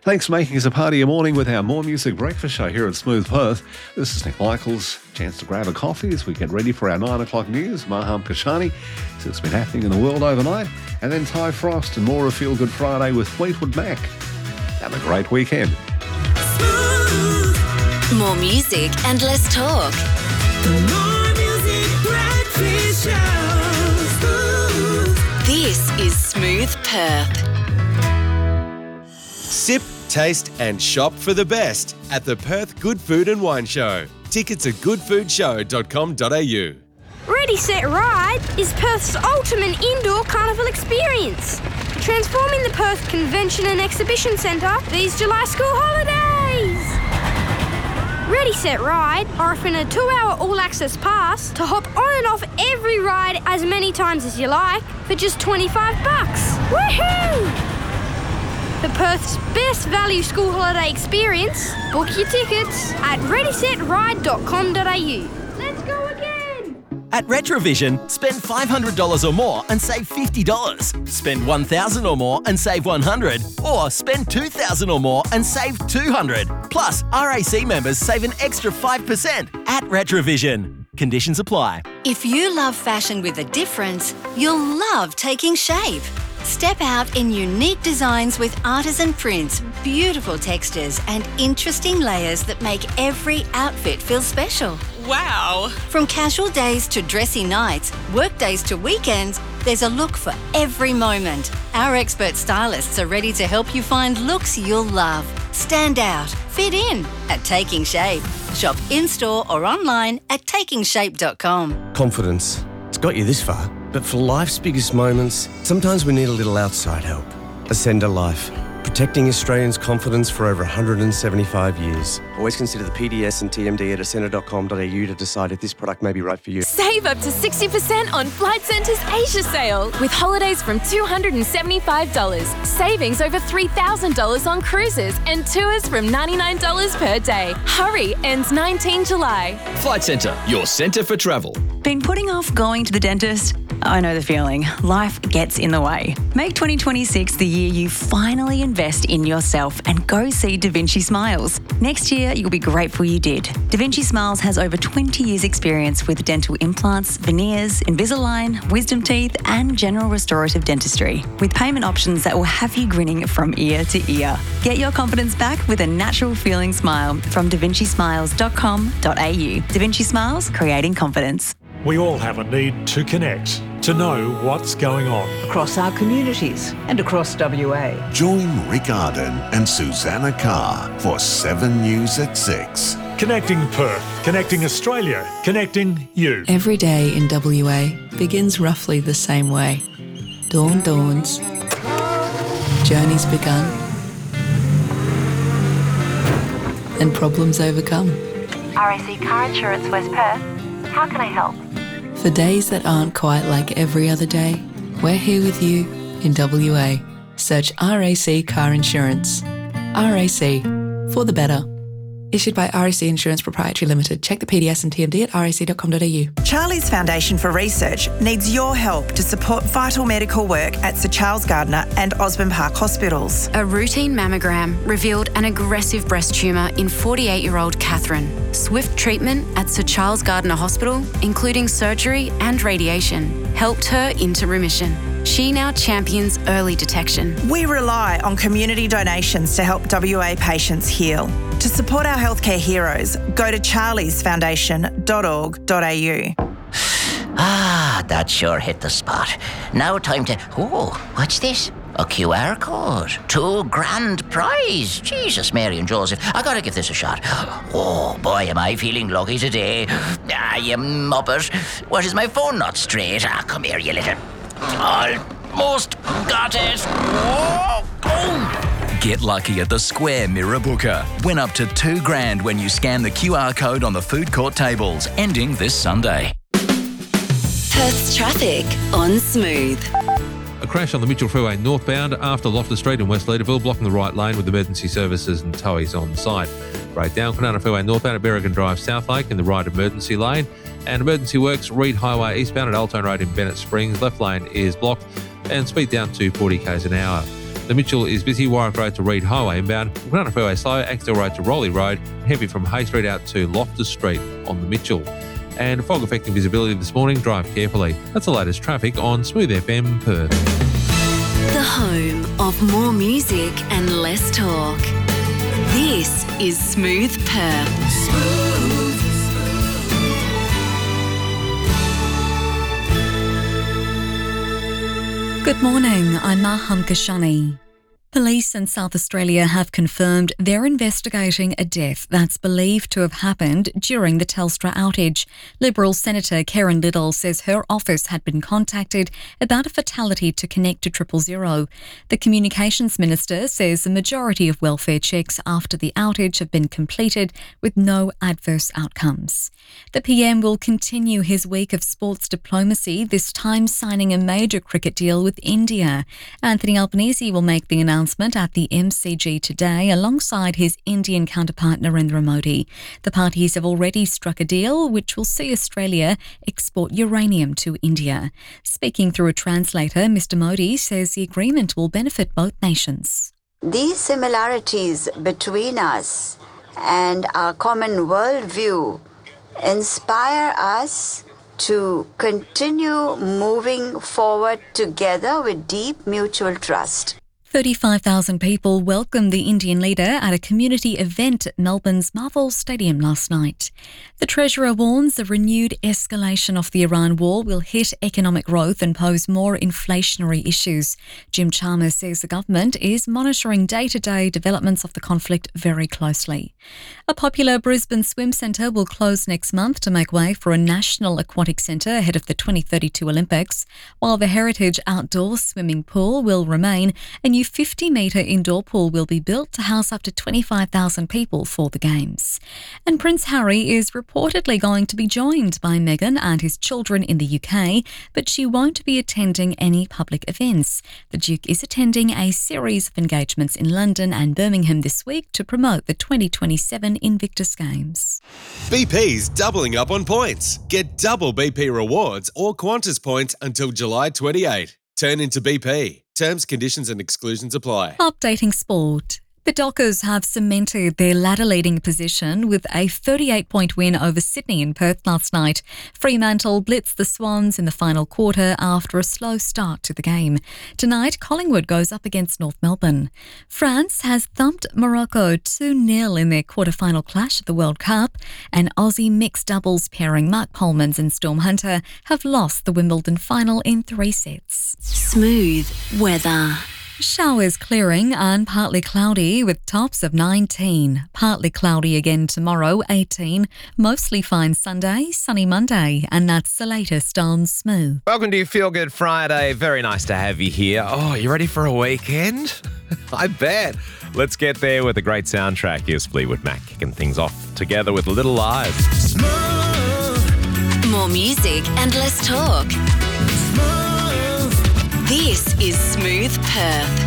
Thanks for making us a part of your morning with our More Music Breakfast Show here at Smooth Perth. This is Nick Michaels. Chance to grab a coffee as we get ready for our 9 o'clock news. Maham Kashani says it's been happening in the world overnight. And then Ty Frost and more of Feel Good Friday with Fleetwood Mac. Have a great weekend. More music and less talk. More Music Breakfast Show. This is Smooth Perth. Sip, taste and shop for the best at the Perth Good Food and Wine Show. Tickets at goodfoodshow.com.au. Ready, Set, Ride is Perth's ultimate indoor carnival experience. Transforming the Perth Convention and Exhibition Centre these July school holidays. Ready, Set, Ride are offering a 2-hour all-access pass to hop on and off every ride as many times as you like for just $25. Woohoo! For Perth's best value school holiday experience, book your tickets at readysetride.com.au. Let's go again! At Retrovision, spend $500 or more and save $50. Spend $1,000 or more and save $100. Or spend $2,000 or more and save $200. Plus, RAC members save an extra 5% at Retrovision. Conditions apply. If you love fashion with a difference, you'll love Taking Shape. Step out in unique designs with artisan prints, beautiful textures and interesting layers that make every outfit feel special. Wow! From casual days to dressy nights, work days to weekends, there's a look for every moment. Our expert stylists are ready to help you find looks you'll love. Stand out, fit in at Taking Shape. Shop in-store or online at takingshape.com. Confidence. It's got you this far. But for life's biggest moments, sometimes we need a little outside help. Ascender Life. Protecting Australians' confidence for over 175 years. Always consider the PDS and TMD at ascender.com.au to decide if this product may be right for you. Save up to 60% on Flight Centre's Asia sale with holidays from $275, savings over $3,000 on cruises and tours from $99 per day. Hurry, ends 19 July. Flight Centre, your centre for travel. Been putting off going to the dentist? I know the feeling. Life gets in the way. Make 2026 the year you finally invest in yourself and go see Da Vinci Smiles. Next year, you'll be grateful you did. Da Vinci Smiles has over 20 years' experience with dental implants, veneers, Invisalign, wisdom teeth, and general restorative dentistry, with payment options that will have you grinning from ear to ear. Get your confidence back with a natural feeling smile from davincismiles.com.au. Da Vinci Smiles, creating confidence. We all have a need to connect, to know what's going on. Across our communities and across WA. Join Rick Arden and Susanna Carr for 7 News at 6. Connecting Perth, connecting Australia, connecting you. Every day in WA begins roughly the same way. Dawn dawns. Journey's begun. And problems overcome. RAC Car Insurance West Perth. How can I help? For days that aren't quite like every other day, we're here with you in WA. Search RAC Car Insurance. RAC, for the better. Issued by RAC Insurance Proprietary Limited. Check the PDS and TMD at rac.com.au. Charlie's Foundation for Research needs your help to support vital medical work at Sir Charles Gardner and Osborne Park hospitals. A routine mammogram revealed an aggressive breast tumour in 48-year-old Catherine. Swift treatment at Sir Charles Gardner Hospital, including surgery and radiation, helped her into remission. She now champions early detection. We rely on community donations to help WA patients heal. To support our healthcare heroes, go to charliesfoundation.org.au. That sure hit the spot. Now time to... Oh, what's this? A QR code. $2,000 prize. Jesus, Mary and Joseph. I gotta give this a shot. Oh, boy, am I feeling lucky today. You muppet. What, is my phone not straight? Come here, you little... Almost got it. Oh. Get lucky at the Square Mirror Booker. Win up to $2,000 when you scan the QR code on the food court tables, ending this Sunday. Perth's traffic on Smooth. A crash on the Mitchell Freeway northbound after Loftus Street in West Leederville, blocking the right lane with emergency services and towies on site. Breakdown, Kwinana Freeway northbound at Berrigan Drive, South Lake in the right emergency lane. And emergency works, Reed Highway eastbound at Altone Road in Bennett Springs. Left lane is blocked and speed down to 40 k's an hour. The Mitchell is busy Warwick Road to Reed Highway inbound, Kwinana Freeway slow, Axdale Road to Rowley Road, heavy from Hay Street out to Loftus Street on the Mitchell. And fog affecting visibility this morning, drive carefully. That's the latest traffic on Smooth FM Perth. The home of more music and less talk. This is Smooth Perth. Good morning, I'm Maham Kashani. Police in South Australia have confirmed they're investigating a death that's believed to have happened during the Telstra outage. Liberal Senator Karen Little says her office had been contacted about a fatality to connect to 000. The Communications Minister says the majority of welfare checks after the outage have been completed with no adverse outcomes. The PM will continue his week of sports diplomacy, this time signing a major cricket deal with India. Anthony Albanese will make the announcement at the MCG today alongside his Indian counterpart Narendra Modi. The parties have already struck a deal which will see Australia export uranium to India. Speaking through a translator, Mr Modi says the agreement will benefit both nations. These similarities between us and our common worldview inspire us to continue moving forward together with deep mutual trust. 35,000 people welcomed the Indian leader at a community event at Melbourne's Marvel Stadium last night. The Treasurer warns the renewed escalation of the Iran war will hit economic growth and pose more inflationary issues. Jim Chalmers says the government is monitoring day-to-day developments of the conflict very closely. A popular Brisbane swim centre will close next month to make way for a national aquatic centre ahead of the 2032 Olympics, while the heritage outdoor swimming pool will remain. A new 50-metre indoor pool will be built to house up to 25,000 people for the Games. And Prince Harry is reportedly going to be joined by Meghan and his children in the UK, but she won't be attending any public events. The Duke is attending a series of engagements in London and Birmingham this week to promote the 2027 Invictus Games. BP's doubling up on points. Get double BP rewards or Qantas points until July 28. Turn into BP. Terms, conditions and exclusions apply. Updating sport. The Dockers have cemented their ladder-leading position with a 38-point win over Sydney in Perth last night. Fremantle blitzed the Swans in the final quarter after a slow start to the game. Tonight, Collingwood goes up against North Melbourne. France has thumped Morocco 2-0 in their quarter-final clash at the World Cup, and Aussie mixed doubles pairing Mark Polmans and Storm Hunter have lost the Wimbledon final in 3 sets. Smooth weather. Showers clearing and partly cloudy with tops of 19. Partly cloudy again tomorrow, 18. Mostly fine Sunday, sunny Monday. And that's the latest on Smooth. Welcome to your Feel Good Friday. Very nice to have you here. Oh, you ready for a weekend? I bet. Let's get there with a great soundtrack. Here's Fleetwood Mac kicking things off together with Little Lies. More music and less talk. This is Smooth Perth.